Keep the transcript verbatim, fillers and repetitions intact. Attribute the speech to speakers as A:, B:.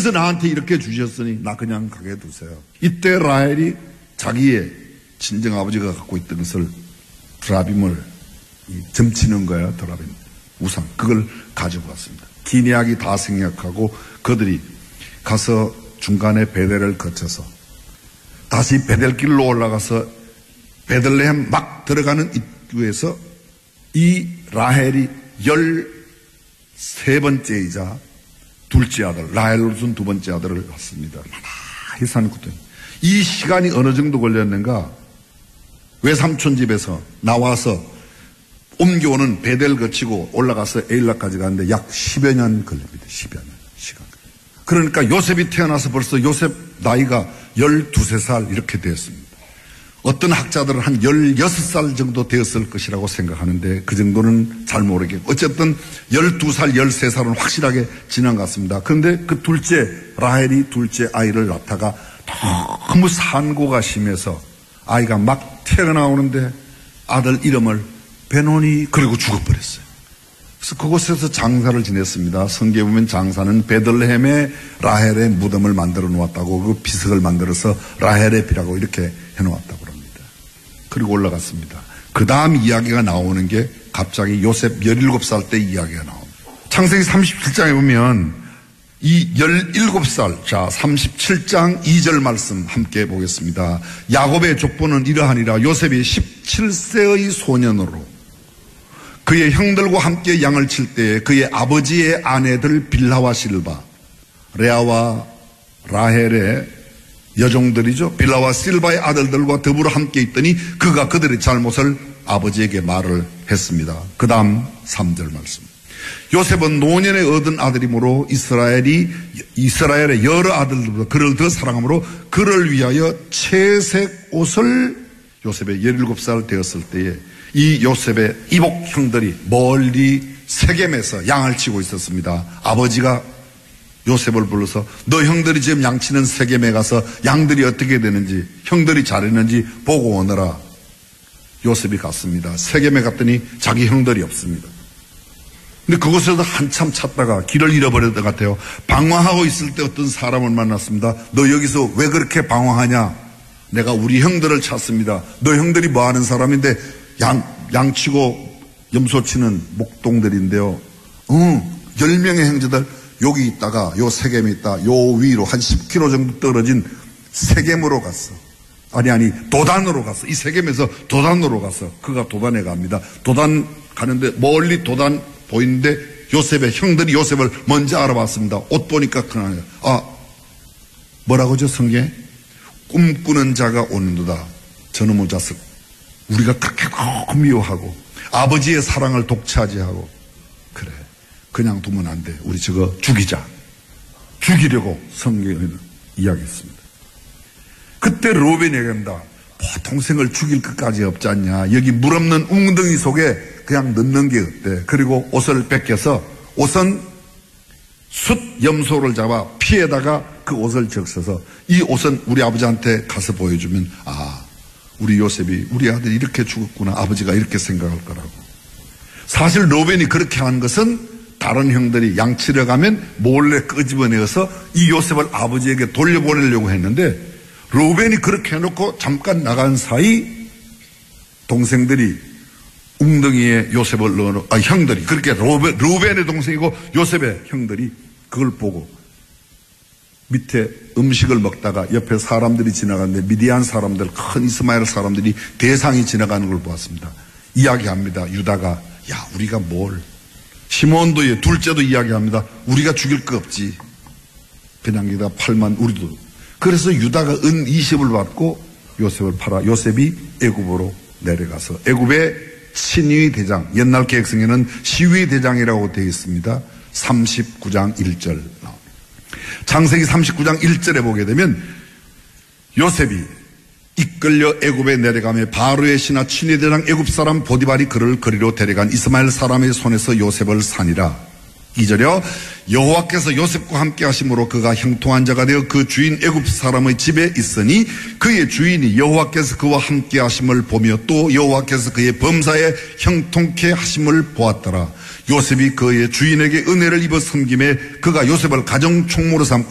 A: 하나님께서 나한테 이렇게 주셨으니 나 그냥 가게 두세요. 이때 라헬이 자기의 친정 아버지가 갖고 있던 것을 드라빔을 점치는 거야. 드라빔 우상 그걸 가지고 왔습니다. 긴 이야기 다 생략하고 그들이 가서 중간에 베델을 거쳐서 다시 베델길로 올라가서 베들레헴 막 들어가는 입구에서 이 라헬이 열세 번째이자 둘째 아들 라헬로서는 두 번째 아들을 낳습니다. 많이 사는거든요. 이 시간이 어느 정도 걸렸는가? 외삼촌 집에서 나와서 옮겨오는 베델 거치고 올라가서 에일라까지 가는데 약 십여 년 걸립니다. 십여 년 시간. 그러니까 요셉이 태어나서 벌써 요셉 나이가 열두세 살 이렇게 되었습니다. 어떤 학자들은 한 열여섯 살 정도 되었을 것이라고 생각하는데 그 정도는 잘 모르겠고 어쨌든 열두 살, 열세 살은 확실하게 지난 것 같습니다. 그런데 그 둘째 라헬이 둘째 아이를 낳다가 너무 산고가 심해서 아이가 막 태어나오는데 아들 이름을 베노니 그리고 죽어버렸어요. 그래서 그곳에서 장사를 지냈습니다. 성경에 보면 장사는 베들레헴에 라헬의 무덤을 만들어 놓았다고 그 비석을 만들어서 라헬의 비라고 이렇게 해놓았다고 합니다. 그리고 올라갔습니다. 그 다음 이야기가 나오는 게 갑자기 요셉 열일곱 살 때 이야기가 나옵니다. 창세기 삼십칠 장에 보면 이 열일곱 살, 자, 삼십칠 장 이 절 말씀 함께 보겠습니다. 야곱의 족보는 이러하니라. 요셉이 십칠 세의 소년으로 그의 형들과 함께 양을 칠 때에 그의 아버지의 아내들 빌하와 실바, 레아와 라헬의 여종들이죠. 빌하와 실바의 아들들과 더불어 함께 있더니 그가 그들의 잘못을 아버지에게 말을 했습니다. 그 다음 삼 절 말씀. 요셉은 노년에 얻은 아들이므로 이스라엘이 이스라엘의 여러 아들들보다 그를 더 사랑하므로 그를 위하여 채색 옷을 요셉의 열일곱 살 되었을 때에 이 요셉의 이복 형들이 멀리 세겜에서 양을 치고 있었습니다. 아버지가 요셉을 불러서 너 형들이 지금 양치는 세겜에 가서 양들이 어떻게 되는지 형들이 잘했는지 보고 오너라. 요셉이 갔습니다. 세겜에 갔더니 자기 형들이 없습니다. 근데 그곳에서 한참 찾다가 길을 잃어버렸던 것 같아요. 방황하고 있을 때 어떤 사람을 만났습니다. 너 여기서 왜 그렇게 방황하냐? 내가 우리 형들을 찾습니다. 너 형들이 뭐 하는 사람인데 양, 양치고 염소치는 목동들인데요. 응, 열 명의 형제들 여기 있다가 요 세겜에 있다. 요 위로 한 십 킬로미터 정도 떨어진 세겜으로 갔어. 아니 아니 도단으로 갔어. 이 세겜에서 도단으로 갔어. 그가 도단에 갑니다. 도단 가는데 멀리 도단 보이는데 요셉의 형들이 요셉을 먼저 알아봤습니다. 옷 보니까 그날 아 뭐라고죠 성경에? 꿈꾸는 자가 오는도다. 저놈의 자식 우리가 그렇게 너무 미워하고 아버지의 사랑을 독차지하고 그래 그냥 두면 안 돼. 우리 저거 죽이자. 죽이려고 성경에는 이야기했습니다. 그때 로벤이 얘기합니다. 동생을 죽일 것까지 없지 않냐. 여기 물 없는 웅덩이 속에 그냥 넣는 게 어때. 그리고 옷을 뺏겨서 옷은 숫 염소를 잡아 피에다가 그 옷을 적셔서 이 옷은 우리 아버지한테 가서 보여주면 아 우리 요셉이 우리 아들이 이렇게 죽었구나. 아버지가 이렇게 생각할 거라고. 사실 로벤이 그렇게 한 것은 다른 형들이 양치러 가면 몰래 끄집어내어서 이 요셉을 아버지에게 돌려보내려고 했는데 로벤이 그렇게 해놓고 잠깐 나간 사이 동생들이 웅덩이에 요셉을 넣어놓, 아, 형들이, 그렇게 로벤, 로벤의 동생이고 요셉의 형들이 그걸 보고 밑에 음식을 먹다가 옆에 사람들이 지나가는데 미디안 사람들, 큰 이스마엘 사람들이 대상이 지나가는 걸 보았습니다. 이야기합니다. 유다가, 야, 우리가 뭘. 시몬도, 둘째도 이야기합니다. 우리가 죽일 거 없지. 그냥 여기다 팔만 우리도. 그래서 유다가 은 이십을 받고 요셉을 팔아 요셉이 애굽으로 내려가서 애굽의 친위 대장, 옛날 계획성에는 시위 대장이라고 되어 있습니다. 삼십구 장 일 절 나옵니다. 창세기 삼십구 장 일 절에 보게 되면 요셉이 이끌려 애굽에 내려가며 바로의 신하 친위 대장 애굽 사람 보디발이 그를 거리로 데려간 이스마엘 사람의 손에서 요셉을 산이라. 이 절여 여호와께서 요셉과 함께 하심으로 그가 형통한 자가 되어 그 주인 애굽 사람의 집에 있으니 그의 주인이 여호와께서 그와 함께 하심을 보며 또 여호와께서 그의 범사에 형통케 하심을 보았더라. 요셉이 그의 주인에게 은혜를 입어 섬김에 그가 요셉을 가정 총무로 삼고